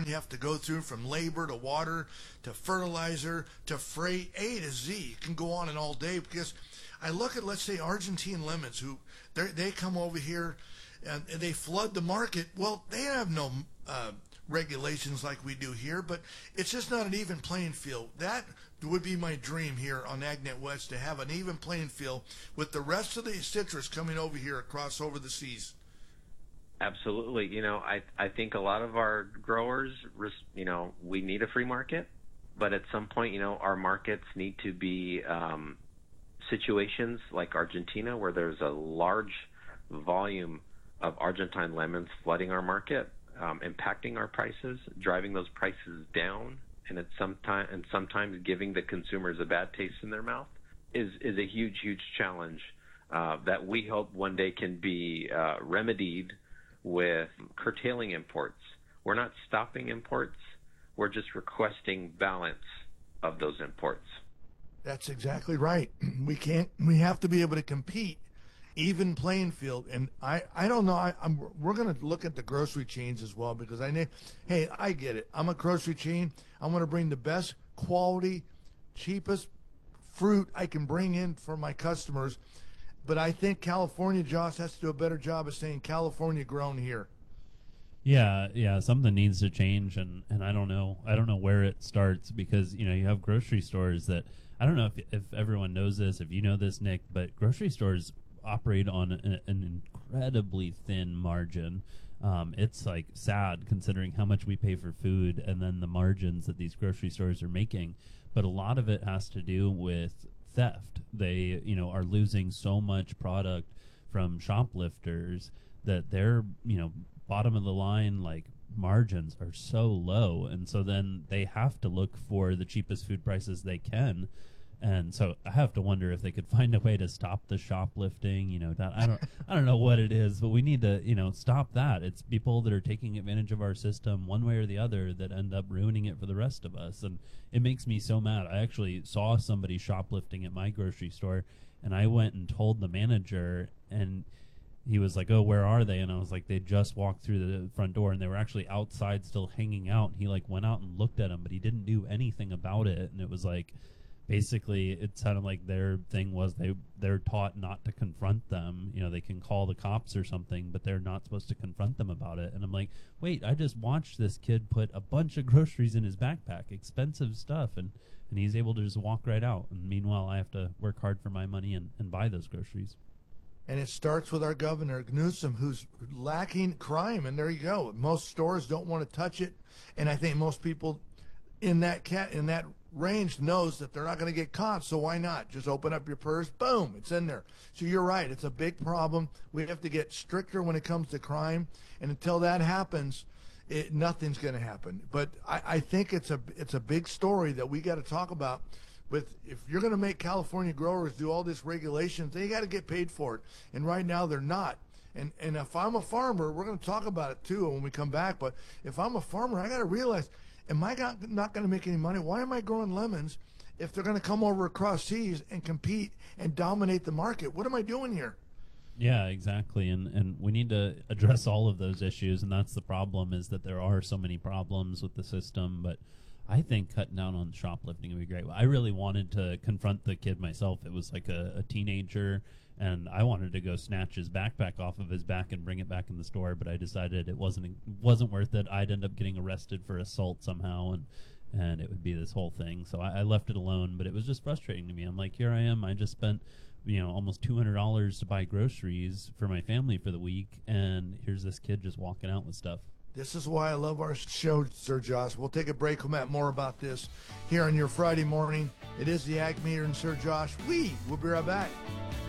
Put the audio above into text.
you have to go through, from labor to water to fertilizer to freight, A to Z. You can go on and all day, because I look at, let's say, Argentine lemons, who they come over here and they flood the market. Well, they have no regulations like we do here, but it's just not an even playing field. That would be my dream here on AgNet West, to have an even playing field with the rest of the citrus coming over here across over the seas. Absolutely. I think a lot of our growers, we need a free market, but at some point, our markets need to be situations like Argentina, where there's a large volume of Argentine lemons flooding our market, impacting our prices, driving those prices down, and sometimes giving the consumers a bad taste in their mouth is a huge, huge challenge that we hope one day can be remedied with curtailing imports. We're not stopping imports. We're just requesting balance of those imports. That's exactly right. We have to be able to compete, even playing field. And I don't know. We're going to look at the grocery chains as well, because I get it. I'm a grocery chain. I want to bring the best quality, cheapest fruit I can bring in for my customers. But I think California, Josh, has to do a better job of saying California grown here. Yeah, something needs to change, and I don't know where it starts, because you have grocery stores that, I don't know if everyone knows this, if you know this, Nick, but grocery stores operate on an incredibly thin margin. It's like sad considering how much we pay for food and then the margins that these grocery stores are making. But a lot of it has to do with theft. They are losing so much product from shoplifters that their bottom of the line margins are so low, and so then they have to look for the cheapest food prices they can. And so I have to wonder if they could find a way to stop the shoplifting. I don't know what it is, but we need to stop that. It's people that are taking advantage of our system one way or the other that end up ruining it for the rest of us, and it makes me so mad. I actually saw somebody shoplifting at my grocery store, and I went and told the manager, and he was like, "Oh, where are they?" And I was like, "They just walked through the front door," and they were actually outside still hanging out. And he went out and looked at them, but he didn't do anything about it. And it was basically, it sounded like their thing was they're taught not to confront them. They can call the cops or something, but they're not supposed to confront them about it. And I'm like, wait, I just watched this kid put a bunch of groceries in his backpack, expensive stuff, and he's able to just walk right out. And meanwhile, I have to work hard for my money and buy those groceries. And it starts with our governor, Newsom, who's lacking crime. And there you go. Most stores don't want to touch it. And I think most people in that range knows that they're not going to get caught. So why not? Just open up your purse. Boom, it's in there. So you're right. It's a big problem. We have to get stricter when it comes to crime. And until that happens, nothing's going to happen. But I think it's a big story that we got to talk about. If you're going to make California growers do all this regulations, they got to get paid for it. And right now they're not. And if I'm a farmer, we're going to talk about it too when we come back. But if I'm a farmer, I got to realize, am I not going to make any money? Why am I growing lemons if they're going to come over across seas and compete and dominate the market? What am I doing here? Yeah, exactly. And we need to address all of those issues. And that's the problem, is that there are so many problems with the system. But I think cutting down on shoplifting would be great. I really wanted to confront the kid myself. It was like a teenager, and I wanted to go snatch his backpack off of his back and bring it back in the store, but I decided it wasn't worth it. I'd end up getting arrested for assault somehow, and it would be this whole thing. So I left it alone, but it was just frustrating to me. I'm like, here I am. I just spent almost $200 to buy groceries for my family for the week, and here's this kid just walking out with stuff. This is why I love our show, Sir Josh. We'll take a break. We'll have more about this here on your Friday morning. It is the Ag Meter and Sir Josh. We'll be right back.